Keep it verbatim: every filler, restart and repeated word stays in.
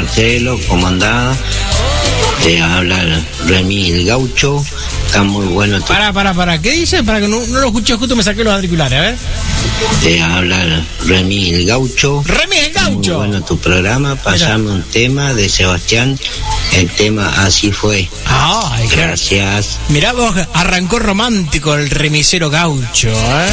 Marcelo, ¿cómo andás? Te habla Remy el Gaucho. Está muy bueno tu... Pará, pará, pará. ¿Qué dice? Para que no, no lo escuché, justo me saqué los auriculares, a ver. Te habla Remy el Gaucho. ¡Remy el Está Gaucho! muy bueno tu programa. Pasame Mira. un tema de Sebastián. El tema Así Fue. Ay, Gracias. mirá vos, arrancó romántico el remisero Gaucho, ¿eh?